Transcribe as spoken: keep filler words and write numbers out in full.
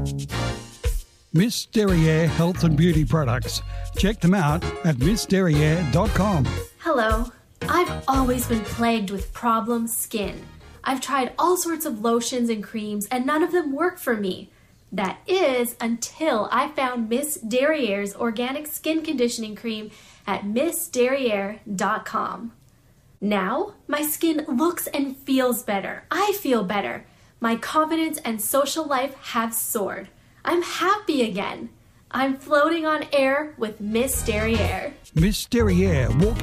Miss Derriere Health and Beauty Products. Check them out at miss derriere dot com. Hello. I've always been plagued with problem skin. I've tried all sorts of lotions and creams and none of them work for me. That is until I found Miss Derriere's organic skin conditioning cream at miss derriere dot com. Now, my skin looks and feels better. I feel better. My confidence and social life have soared. I'm happy again. I'm floating on air with Miss Derriere. Miss Derriere, walk